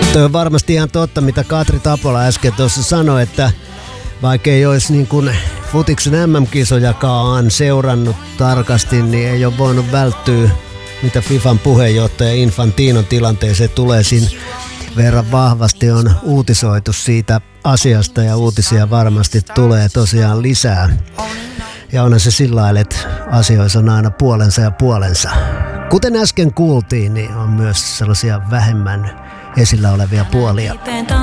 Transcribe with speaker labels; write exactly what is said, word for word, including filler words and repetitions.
Speaker 1: Tuo on varmasti ihan totta, mitä Katri Tapola äsken tuossa sanoi, että vaikka ei olisi niin kuin futiksen M M-kisojakaan seurannut tarkasti, niin ei ole voinut välttyä, mitä FIFAn puheenjohtaja Infantinon tilanteeseen tulee. Siinä verran vahvasti on uutisoitu siitä asiasta ja uutisia varmasti tulee tosiaan lisää. Ja onhan se sillä lailla, että asioissa on aina puolensa ja puolensa. Kuten äsken kuultiin, niin on myös sellaisia vähemmän esillä olevia puolia.